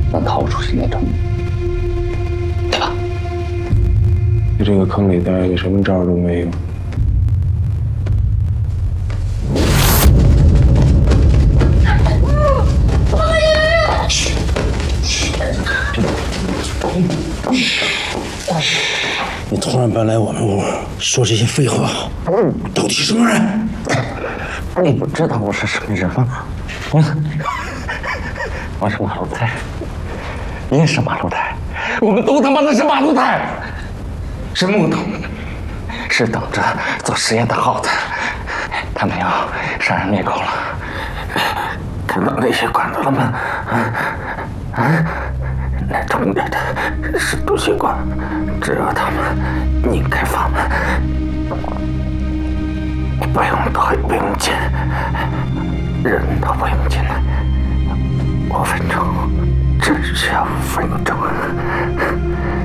能逃出去那种，对吧？ 在这个坑里待着，什么招都没有。 你突然搬来我们屋，说这些废话，到底是什么人？ 你不知道我是什么人吗？我是马路太，你也是马路太，我们都他妈的是马路太，是木头，是等着做实验的耗子。他们要杀人灭口了，看到那些管子了吗？那冲着的是毒气管，只要他们拧开房门，不用刀也不用剑，人都不用进来，5分钟，只需要5分钟。